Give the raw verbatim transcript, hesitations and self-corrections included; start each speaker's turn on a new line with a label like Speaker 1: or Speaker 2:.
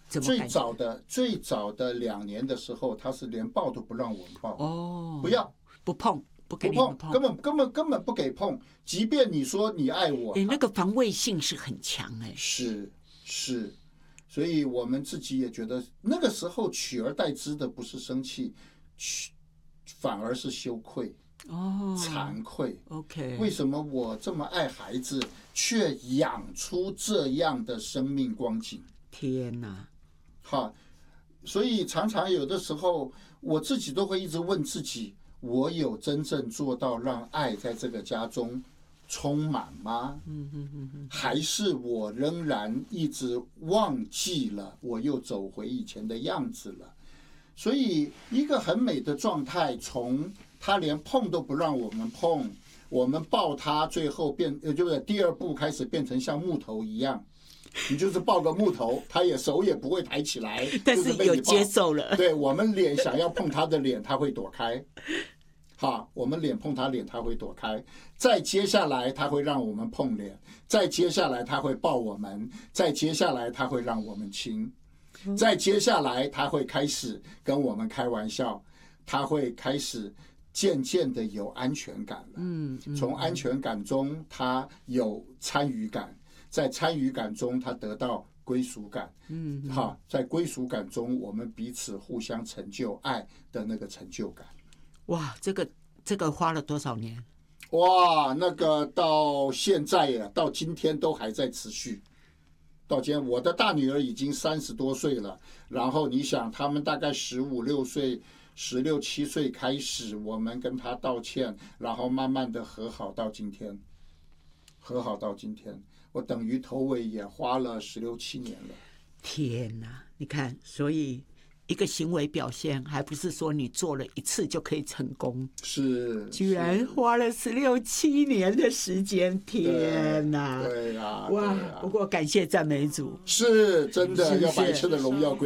Speaker 1: 最早的最早的两年的时候，他是连抱都不让我们抱，
Speaker 2: 哦，
Speaker 1: 不要
Speaker 2: 不碰。不给
Speaker 1: 你碰，根本根本根本不给碰。即便你说你爱我，
Speaker 2: 哎，那个防卫性是很强哎。
Speaker 1: 是是，所以我们自己也觉得，那个时候取而代之的不是生气，取反而是羞愧
Speaker 2: 哦，
Speaker 1: 惭愧。
Speaker 2: OK，
Speaker 1: 为什么我这么爱孩子，却养出这样的生命光景？
Speaker 2: 天哪！
Speaker 1: 哈，所以常常有的时候，我自己都会一直问自己。我有真正做到让爱在这个家中充满吗？
Speaker 2: 嗯嗯嗯嗯，
Speaker 1: 还是我仍然一直忘记了，我又走回以前的样子了？所以一个很美的状态，从他连碰都不让我们碰，我们抱他，最后变，呃，就是第二步开始变成像木头一样。你就是抱个木头，他也手也不会抬起来，
Speaker 2: 但是有接受了。
Speaker 1: 对，我们脸想要碰他的脸，他会躲开。好，我们脸碰他脸，他会躲开。再接下来，他会让我们碰脸；再接下来，他会抱我们；再接下来，他会让我们亲；再接下来，他会开始跟我们开玩笑，他会开始渐渐的有安全感了。
Speaker 2: 嗯，
Speaker 1: 从安全感中，他有参与感。在参与感中，他得到归属感。
Speaker 2: 嗯，
Speaker 1: 哈，在归属感中，我们彼此互相成就爱的那个成就感。
Speaker 2: 哇，这个这个花了多少年？
Speaker 1: 哇，那个到现在呀，到今天都还在持续。到今天，我的大女儿已经三十多岁了，然后你想，他们大概十五六岁、十六七岁开始，我们跟她道歉，然后慢慢的和好到今天，和好到今天。我等于头尾也花了十六七年了。
Speaker 2: 天哪，你看，所以一个行为表现，还不是说你做了一次就可以成功，
Speaker 1: 是，
Speaker 2: 居然花了十六七年的时间，天哪！
Speaker 1: 对呀、啊，
Speaker 2: 哇！
Speaker 1: 啊、
Speaker 2: 不过感谢赞美主，
Speaker 1: 是真的
Speaker 2: 是是
Speaker 1: 要把一切的荣耀归。